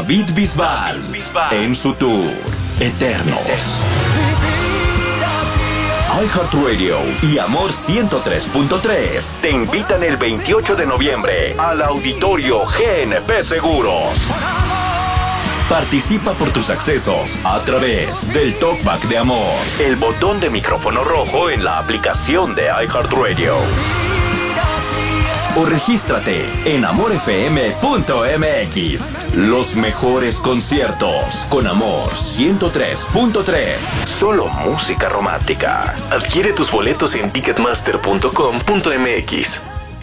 David Bisbal en su tour Eternos. iHeartRadio y Amor 103.3 te invitan el 28 de noviembre al Auditorio GNP Seguros. Participa por tus accesos a través del Talkback de Amor, el botón de micrófono rojo en la aplicación de iHeartRadio. O regístrate en amorfm.mx. Los mejores conciertos con Amor 103.3. Solo música romántica. Adquiere tus boletos en ticketmaster.com.mx.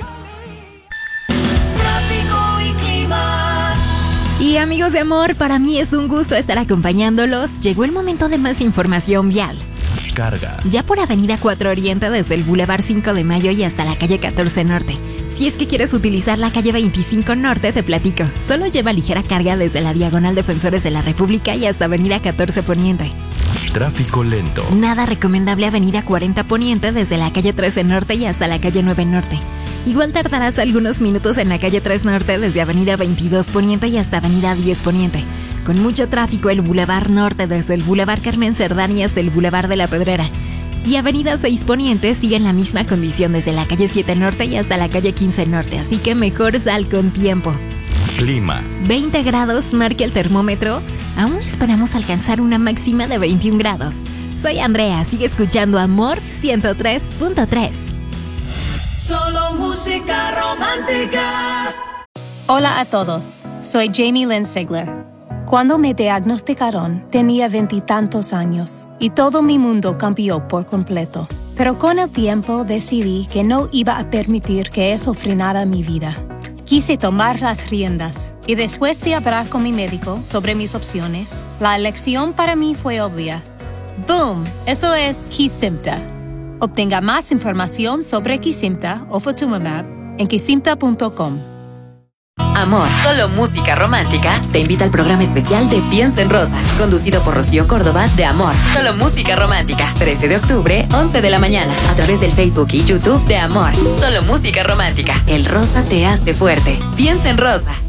Y amigos de Amor, para mí es un gusto estar acompañándolos. Llegó el momento de más información vial. Carga. Ya por Avenida 4 Oriente desde el Boulevard 5 de Mayo y hasta la calle 14 Norte. Si es que quieres utilizar la calle 25 Norte, te platico. Solo lleva ligera carga desde la Diagonal Defensores de la República y hasta Avenida 14 Poniente. Tráfico lento. Nada recomendable Avenida 40 Poniente desde la calle 13 Norte y hasta la calle 9 Norte. Igual tardarás algunos minutos en la calle 3 Norte desde Avenida 22 Poniente y hasta Avenida 10 Poniente. Con mucho tráfico el Boulevard Norte desde el Boulevard Carmen Cerdán y hasta el Boulevard de la Pedrera. Y Avenida 6 Poniente sigue en la misma condición desde la calle 7 Norte y hasta la calle 15 Norte, así que mejor sal con tiempo. Clima. 20 grados marca el termómetro. Aún esperamos alcanzar una máxima de 21 grados. Soy Andrea, sigue escuchando Amor 103.3. Solo música romántica. Hola a todos, soy Jamie Lynn Sigler. Cuando me diagnosticaron, tenía 20 y tantos años y todo mi mundo cambió por completo. Pero con el tiempo decidí que no iba a permitir que eso frenara mi vida. Quise tomar las riendas y después de hablar con mi médico sobre mis opciones, la elección para mí fue obvia. ¡Boom! Eso es Kesimpta. Obtenga más información sobre Kesimpta o Ofatumumab en kesimpta.com. Amor, solo música romántica, te invita al programa especial de Piensa en Rosa, conducido por Rocío Córdoba de Amor, solo música romántica, 13 de octubre, 11 de la mañana, a través del Facebook y YouTube de Amor, solo música romántica. El rosa te hace fuerte. Piensa en Rosa.